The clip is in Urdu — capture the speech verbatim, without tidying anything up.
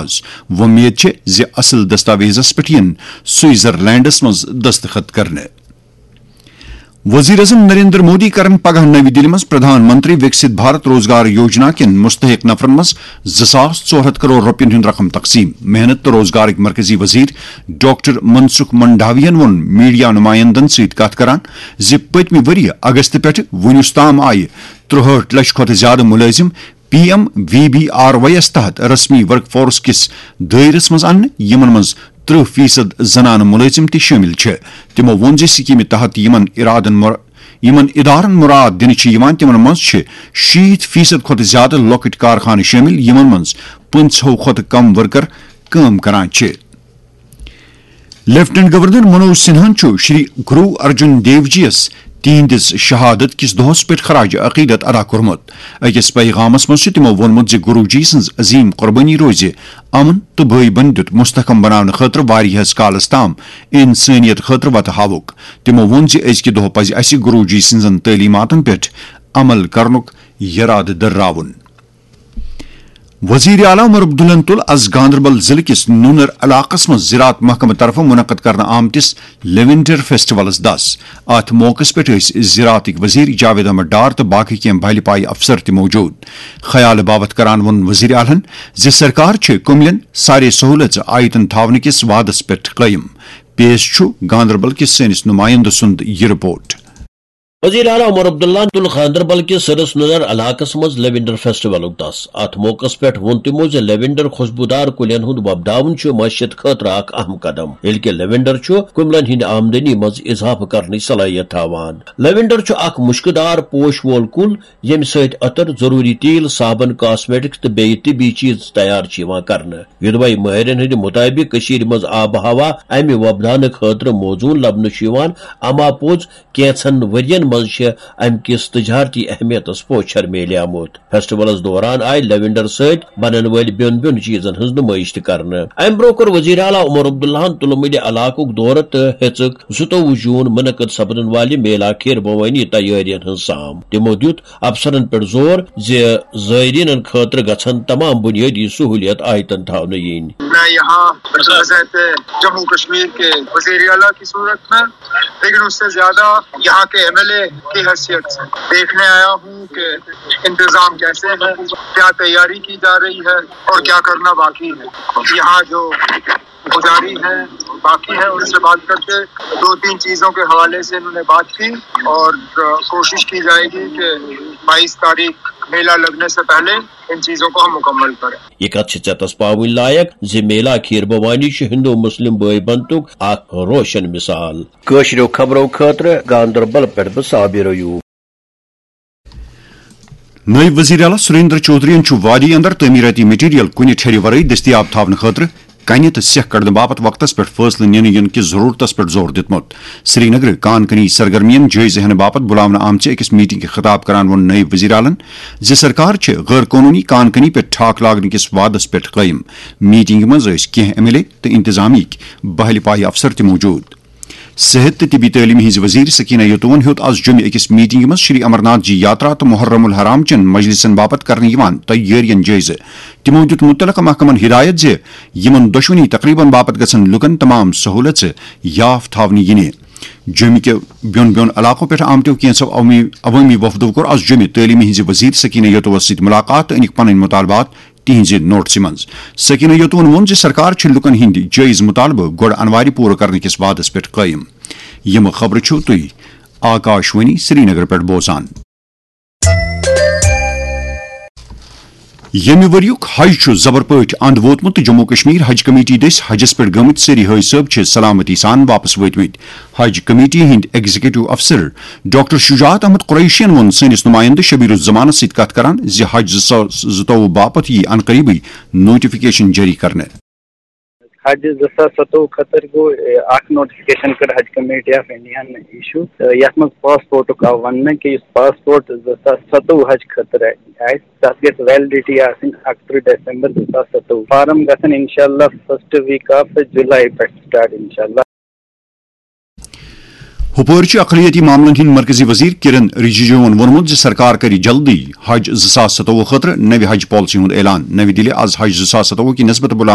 آغاز ومید چھ زِ اصل دستاویزس پٮ۪ٹھ یِن سوئٹزرلینڈس منٛز دستخط کرنہٕ وزیر اعظم نریندر مودی کرن پگہ نئی دلی مز پردھان منتری وکست بھارت روزگار یوجنا کن مستحق نفرن مز زاس ژور ہتھ کروڑ روپین ہند رقم تقسیم محنت تو روزگار مرکزی وزیر ڈاکٹر منسکھ منڈاوین وون میڈیا نمائندن ست کت کران زِ پتمہ وری اگست پہ ونس تام آئہ ترہٹ لچھ کھت زیادہ ملازم P M we be are Y یس تحت رسمی ورک فورس کس دائرس مز ان یمن مز ترہ فیصد زنانہ ملازم تہ شامل چھ تمو وون زِ سکیمہ تحت یمن ارادن یمن ادارن مراد دن تمن مز شیت فیصد کھت زیادہ لۄکٕٹۍ کارخانہ شامل یمن مز پنژہو کھت کم ورکر کٲم کران چھ لیفٹنٹ گورنر منوج سنہاہن چھ شری گرو ارجن دیو جی یس تہندس شہادت کس دہس پہ خراج عقیدت ادا کورمت اکس پیغامس مز تمو وونمت زِ گرو جی سن عظیم قربانی روز امن تو بھائی بندت مستحکم بنانے خاطر واریاہس کالس تام انسانیت خاطر وتہ ہاوک تمو وون زِ ازکہ دہ پزِ اسہ گرو جی سنزن تعلیماتن پہ عمل کرنک یراد درراون وزیر اعلی عمر عبداللہ تل از گاندربل ضلع کس نونر علاقس مز زراعت محکمہ طرف منعقد کرنے آمتس لیونڈر فیسٹولس دس ات موقع پہ زراعت وزیر جاوید احمد ڈار تو باقی کینٛہہ بھلہِ پایہِ افسر تہ موجود خیال بابت کران وون وزیر اعلیٰ زِ سرکار چھ کملین سارے سہولت آیتن تھاونہ کس وعدس پہ قائم پیش چھُ گاندربل کس سٲنِس نمائندٕ سُنٛد یہ رپورٹ وزیر اعلیٰ عمر عبداللہ تل گاندربل کس سرس نظر علاقس مز لیونڈر فیسٹول دس ات موقع پہ وون تمو ز لیونڈر خوشبودار کلین ہند وپداون معیشت خاطر اخ اہم قدم یل کہ لیونڈر کملن ہند آمدنی مز اضافہ کرنے صلاحیت تھاوان لیونڈر اخ مشکدار پوش وول کل یم ست عطر ضروری تیل صابن کاسمیٹکس تو بیٚیہِ طبی چیز تیار کرنے یدوے ماہرین ہند مطابق مز آب ہوا امہ وپدانہ خاطر موزون لبنہ اما پوز کینژن ورین ام کس تجارتی اہمیت پوچھر میلیامت فیسٹولس دوران آئی لیونڈر ست بنن ول بین بین چیزن ہز نمائش کرنے ام برو کر وزیر اعلیٰ عمر عبداللہ تلمد علاقہ دورہ تو ہیچک زٕتووُہ جون منعقد سپدن والہ میلا کھیر بوانی تیارین ہز سام تمو دیت افسرن پہ زور زِ زائرین خاطر گھن تمام بنیادی سہولیت آیتن تھاونہ ین میں یہاں جموں کشمیر کے وزیر اعلیٰ کی صورت میں لیکن اس سے زیادہ یہاں کے ایم ایل اے کی حیثیت سے دیکھنے آیا ہوں کہ انتظام کیسے ہے، کیا تیاری کی جا رہی ہے اور کیا کرنا باقی ہے۔ یہاں جو گزاری ہے باقی ہے ان سے بات کر کے دو تین چیزوں کے حوالے سے انہوں نے بات کی اور کوشش کی جائے گی کہ بائیس تاریخ میلہ لگنے سے پہلے ان چیزوں کو ہم مکمل کریں۔ یہ کت چتس پاون لائق زِ میلا کھیر بوانی ہندو مسلم بھائی بندتک اخ روشن مثال۔ کٲشرو خبرو خاطر گاندربل پہ صابر ایوب۔ نئی وزیر اعلیٰ سریندر چودھری وادی اندر تعمیراتی مٹیریل کن ٹھہرِ ورٲے دستیاب تھاونہٕ خاطرٕ کنہ تو سیخ کڑنے باپت وقتس پہ فیصلہ نینہ ین کی ضرورتس پہ زور دتمت سری نگر کان کنی سرگرمین جائزہ ہینہ باپت بلاونہ آمچہ أکس میٹنگ کے خطاب کران وون نئی وزیر اعلیٰ زِ سرکار چھ غیر قانونی کان کنی پہ ٹھاک لاگنے کس وعدس پہ قائم میٹنگ مز کینٛہہ ایم ایل اے تو انتظامیک بہل پایہ افسر تہ موجود صحت تو طبی تعلیم ہز وزیر سکینہ یتون ہیوت آز جمع أکس میٹنگ مز شری امرناتھ جی یاترا تو محرم الحرام چن مجلسن باپت کرنے یوان تیارین جائزہ تمو دیت متعلقہ محکمن ہدایت زِ یمن دشونی تقریباً باپت گژھن لکن تمام سہولت یاف تھاونہ ینہ جمع کے بیون بیون علاقوں پہ آمتو کینژو عوامی وفدو کور آز جمع تعلیم ہز وزیر سکینہ یتوس ست ملاقات تو انک پن مطالبات تہذ نوٹس مز سکینہ یتون وون زِ سرکار چھ لکن ہند جائز مطالبہ گوڑ انوار پور کرنے کس وعدس پہ قائم یم خبر چھو تھی آکاشوانی سری نگر پہ بوزان یمہ وریک حج چھ زبر پٲٹھۍ اند ووتمت جموں کشمیر حج کمیٹی دس حجس پہ گمت سری حج صٲب چھ سلامتی سان واپس وٲتمٕتۍ حج کمیٹی ہند ایگزیکٹو افسر ڈاکٹر شجاعت احمد قریشین وون سٲنِس نمائندٕ شبیر الزمانس سۭتۍ کتھ کران زِ حج زٕ ساس زٕتووُہ باپت یی ان قریبٕے نوٹیفکیشن جاری کرنہٕ حج زٕ ساس ستووُہ خٲطرٕ گوٚو اکھ نوٹیفکیشن کٔر حج کمیٹی آف انڈیاہن ایشو یتھ منٛز پاسپورٹُک آو وننہٕ کہِ یُس پاسپورٹ زٕ ساس ستووُہ حج خٲطرٕ آسہِ تتھ گژھِ ویلڈٹی آسٕنۍ اکترٕہ ڈیسمبر زٕ ساس ستووُہ فارم گژھن انشاء اللہ فسٹ ویک آف جولائی پٮ۪ٹھ سٹارٹ انشاء اللہ۔ ہپور اقلیتی معاملن ہند مرکزی وزیر کرن رجیجوون وونمت زِ سرکار کر جلدی حج زٕ ساس ستووُہ خاطرٕ نوِ حج پالسی ہند اعلان نوِ دِلہِ آز حج زٕ ساس ستووُہ کہ نسبت